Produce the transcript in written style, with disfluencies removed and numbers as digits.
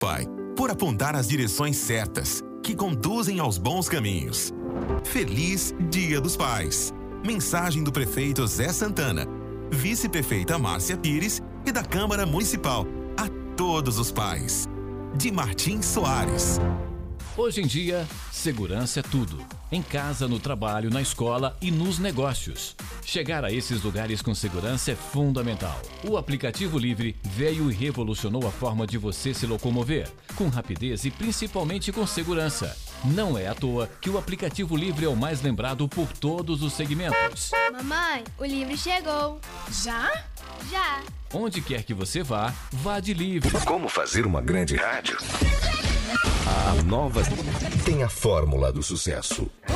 Pai, por apontar as direções certas que conduzem aos bons caminhos. Feliz Dia dos Pais. Mensagem do prefeito Zé Santana, vice-prefeita Márcia Pires e da Câmara Municipal a todos os pais. De Martim Soares. Hoje em dia, segurança é tudo. Em casa, no trabalho, na escola e nos negócios. Chegar a esses lugares com segurança é fundamental. O aplicativo Livre veio e revolucionou a forma de você se locomover, com rapidez e principalmente com segurança. Não é à toa que o aplicativo Livre é o mais lembrado por todos os segmentos. Mamãe, o Livre chegou. Já? Já. Onde quer que você vá, vá de Livre. Como fazer uma grande rádio? A Nova tem a fórmula do sucesso.